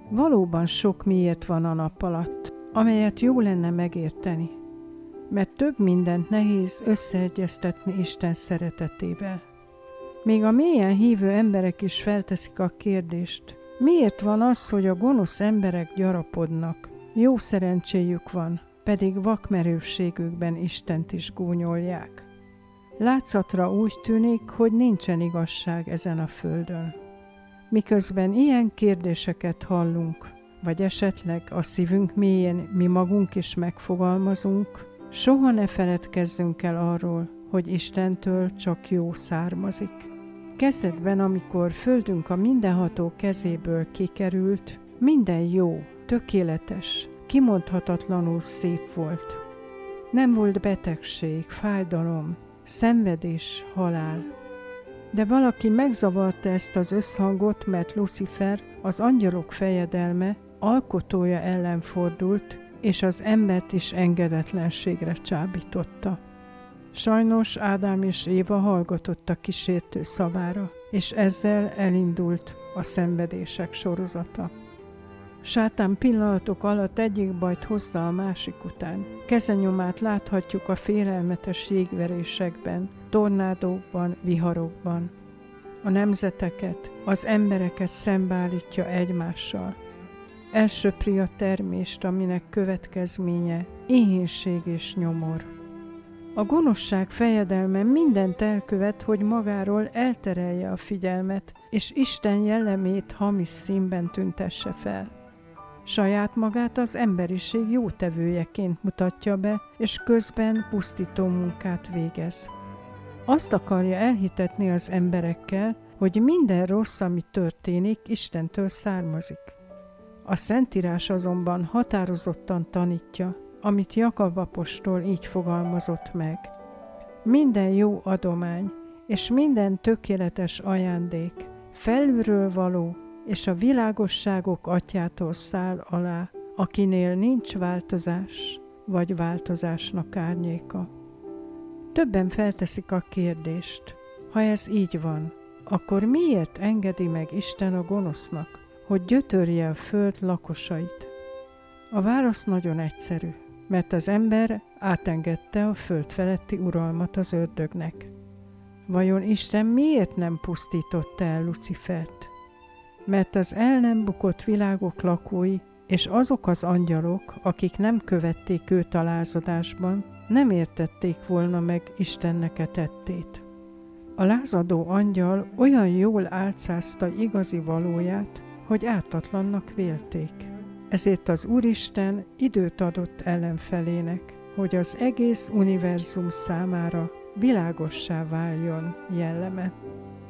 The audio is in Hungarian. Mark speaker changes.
Speaker 1: Valóban sok miért van a nap alatt, amelyet jó lenne megérteni, mert több mindent nehéz összeegyeztetni Isten szeretetével. Még a mélyen hívő emberek is felteszik a kérdést, miért van az, hogy a gonosz emberek gyarapodnak, jó szerencséjük van, pedig vakmerősségükben Istent is gúnyolják. Látszatra úgy tűnik, hogy nincsen igazság ezen a földön. Miközben ilyen kérdéseket hallunk, vagy esetleg a szívünk mélyén mi magunk is megfogalmazunk, soha ne feledkezzünk el arról, hogy Istentől csak jó származik. Kezdetben, amikor földünk a mindenható kezéből kikerült, minden jó, tökéletes, kimondhatatlanul szép volt. Nem volt betegség, fájdalom, szenvedés, halál. De valaki megzavarta ezt az összhangot, mert Lucifer, az angyalok fejedelme, alkotója ellen fordult, és az embert is engedetlenségre csábította. Sajnos Ádám és Éva hallgatott a kísértő szavára, és ezzel elindult a szenvedések sorozata. Sátán pillanatok alatt egyik bajt hozza a másik után. Kezenyomát láthatjuk a félelmetes jégverésekben, tornádókban, viharokban. A nemzeteket, az embereket szembeállítja egymással. Elsöpri a termést, aminek következménye éhínség és nyomor. A gonoszság fejedelme mindent elkövet, hogy magáról elterelje a figyelmet, és Isten jellemét hamis színben tüntesse fel. Saját magát az emberiség jótevőjeként mutatja be, és közben pusztító munkát végez. Azt akarja elhitetni az emberekkel, hogy minden rossz, ami történik, Istentől származik. A Szentírás azonban határozottan tanítja, amit Jakab apostol így fogalmazott meg. Minden jó adomány és minden tökéletes ajándék felülről való, és a világosságok atyától száll alá, akinél nincs változás, vagy változásnak árnyéka. Többen felteszik a kérdést, ha ez így van, akkor miért engedi meg Isten a gonosznak, hogy gyötörje a föld lakosait? A válasz nagyon egyszerű, mert az ember átengedte a föld feletti uralmat az ördögnek. Vajon Isten miért nem pusztította el Lucifert? Mert az el nem bukott világok lakói és azok az angyalok, akik nem követték őt a lázadásban, nem értették volna meg Istennek e tettét. A lázadó angyal olyan jól álcázta igazi valóját, hogy ártatlannak vélték. Ezért az Úristen időt adott ellenfelének, hogy az egész univerzum számára világossá váljon jelleme.